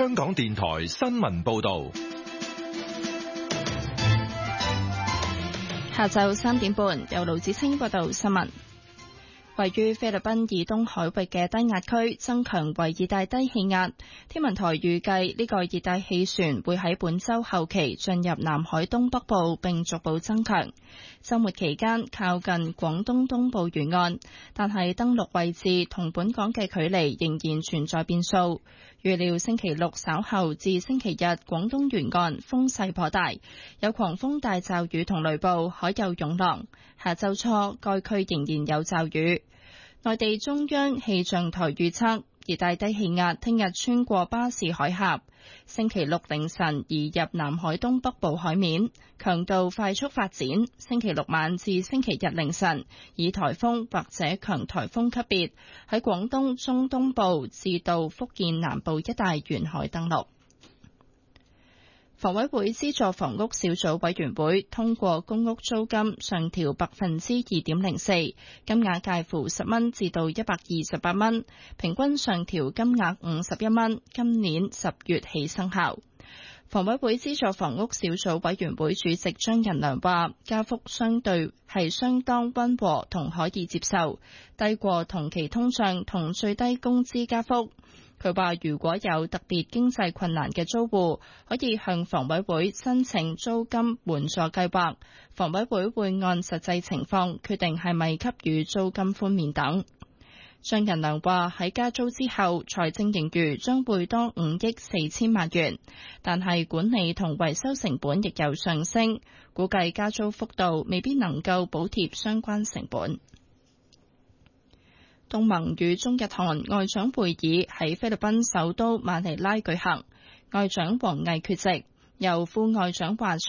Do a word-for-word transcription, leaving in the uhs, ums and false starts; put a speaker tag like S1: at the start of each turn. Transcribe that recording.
S1: 香港電台新聞報道。
S2: 下晝三點半，由盧子清報道新聞。位於菲律賓以東海域嘅低壓區增強為熱帶低氣壓，天文台預計呢個熱帶氣旋會喺本週後期進入南海東北部並逐步增強。週末期間靠近廣東東部沿岸，但係登陸位置同本港嘅距離仍然存在變數。預料星期六稍後至星期日，廣東沿岸風勢頗大，有狂風大驟雨同雷暴，海有湧浪。下週初該區仍然有驟雨。內地中央氣象台預測，熱帶低氣壓聽日穿過巴士海峽，星期六凌晨移入南海東北部海面，強度快速發展。星期六晚至星期日凌晨，以颱風或者強颱風級別喺廣東中東部至到福建南部一帶沿海登陸。房委會資助房屋小組委員會通過公屋租金上調百分之二點零四，金額介乎十蚊至到一百二十八蚊，平均上調金額五十一蚊，今年十月起生效。房委會資助房屋小組委員會主席張仁良話，加幅相對係相當溫和同可以接受，低過同期通脹同最低工資加幅。佢話如果有特別經濟困難嘅租戶，可以向房委會申請租金援助計劃，房委會會按實際情況決定係咪給予租金寬免等。張仁良話喺加租之後，財政盈餘將會多五億四千萬元，但係管理同維修成本亦有上升，估計加租幅度未必能夠補貼相關成本。東盟與中日韓外長會議喺菲律賓首都馬尼拉舉行，外長王毅缺席，由副外長華